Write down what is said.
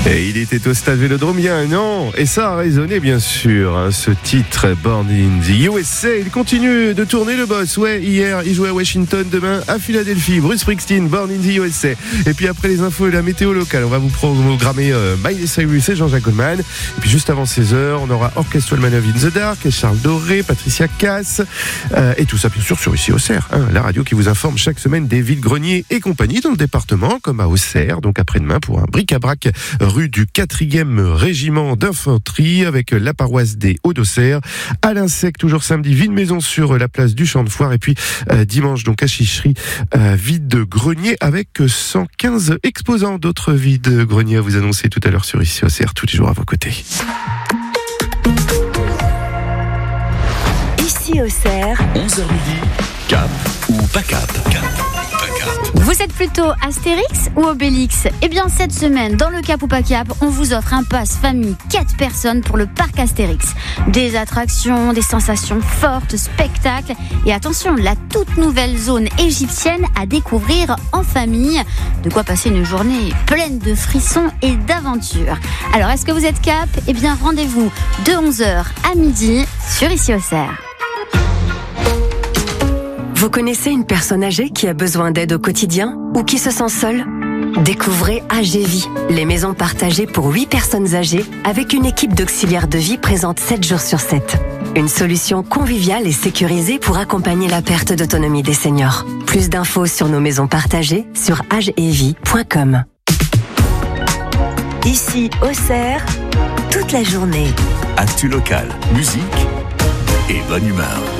Et il était au stade Vélodrome il y a un an, et ça a résonné bien sûr, hein, ce titre Born in the USA. Il continue de tourner le boss, ouais, hier il jouait à Washington, demain à Philadelphie. Bruce Springsteen, Born in the USA. Et puis après les infos et la météo locale, on va vous programmer Miley Cyrus et Jean-Jacques Goldman. Et puis juste avant 16h, on aura Orchestral Man of in the Dark, et Charles Doré, Patricia Cass, et tout ça bien sûr sur ici Auxerre, hein, la radio qui vous informe chaque semaine des vides-greniers et compagnie dans le département, comme à Auxerre, donc après-demain pour un bric-à-brac rue du 4e régiment d'infanterie avec la paroisse des Hauts-d'Auxerre. À l'Insec, toujours samedi, vide-maison sur la place du Champ de Foire. Et puis dimanche, donc à Chichery, vide-grenier avec 115 exposants. D'autres vide-greniers à vous annoncer tout à l'heure sur ici Auxerre, tous les jours à vos côtés. Ici Auxerre, 11h midi, cap ou pas cap? Vous êtes plutôt Astérix ou Obélix? Eh bien, cette semaine, dans le Cap ou pas Cap, on vous offre un pass famille 4 personnes pour le parc Astérix. Des attractions, des sensations fortes, spectacles et attention, la toute nouvelle zone égyptienne à découvrir en famille. De quoi passer une journée pleine de frissons et d'aventures. Alors, est-ce que vous êtes Cap? Eh bien, rendez-vous de 11h à midi sur Ici Auxerre. vous connaissez une personne âgée qui a besoin d'aide au quotidien ou qui se sent seule? Découvrez AGVie, les maisons partagées pour 8 personnes âgées avec une équipe d'auxiliaires de vie présente 7 jours sur 7. Une solution conviviale et sécurisée pour accompagner la perte d'autonomie des seniors. Plus d'infos sur nos maisons partagées sur agevie.com. Ici, Auxerre, toute la journée. Actu locale, musique et bonne humeur.